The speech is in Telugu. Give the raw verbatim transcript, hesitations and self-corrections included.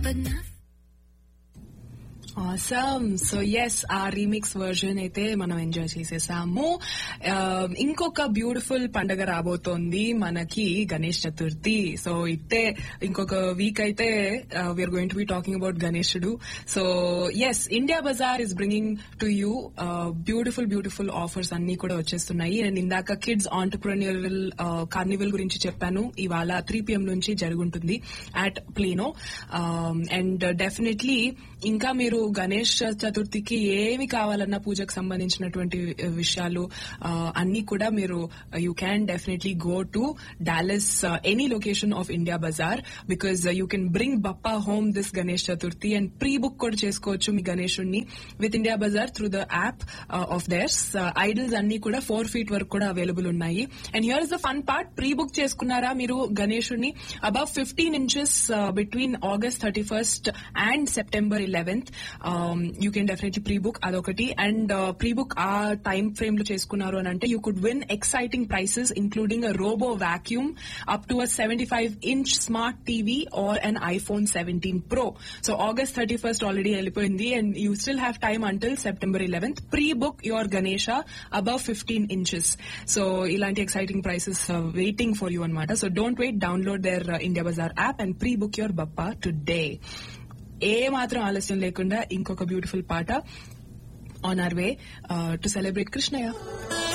Awesome. So yes, ఆ రీమిక్స్ వర్జన్ అయితే మనం ఎంజాయ్ చేసేసాము. ఇంకొక బ్యూటిఫుల్ పండగ రాబోతోంది మనకి, గణేష్ చతుర్థి. సో ఇట్టే ఇంకొక వీక్ అయితే we are going to be talking about గణేశుడు. So yes, India Bazaar is bringing to you beautiful beautiful offers అన్ని కూడా వచ్చేస్తున్నాయి. అండ్ ఇందాక కిడ్స్ ఆంటర్ప్రెన్యూరల్ కార్నివల్ గురించి చెప్పాను. ఇవాళ త్రీ పిఎం నుంచి జరుగుంటుంది అట్ ప్లేనో. అండ్ డెఫినెట్లీ ఇంకా మీరు గణేష్ చతుర్థికి ఏమి కావాలన్నా పూజకు సంబంధించినటువంటి విషయాలు అన్ని కూడా మీరు you can definitely go to Dallas, any location of India Bazaar, because you can bring Bappa home this Ganesh Chaturthi and pre book కూడా చేసుకోవచ్చు మీ గణేశుడిని with India Bazaar through the app off theirs. Idols అన్ని కూడా ఫోర్ ఫీట్ వరకు కూడా అవైలబుల్ ఉన్నాయి. And here is the fun part, pre book చేసుకున్నారా మీరు గణేశుడిని above fifteen inches between August thirty first and September eleventh, you can definitely pre book. అదొకటి. అండ్ ప్రీ బుక్ ఆ టైమ్ ఫ్రేమ్ లో చేసుకున్నారు అని అంటే you could win exciting prices including a robo vacuum up to a seventy five inch smart TV or an iPhone seventeen pro. So August thirty first already వెళ్ళిపోయింది and you still have time until September eleventh. Pre book your Ganesha above fifteen inches. So ఇలాంటి exciting prices waiting for you అనమాట. So don't wait, download their India Bazaar app and pre book your Bappa today. ఏ మాత్రం ఆలస్యం లేకుండా ఇంకొక బ్యూటిఫుల్ పాట on our way to celebrate Krishnaiah.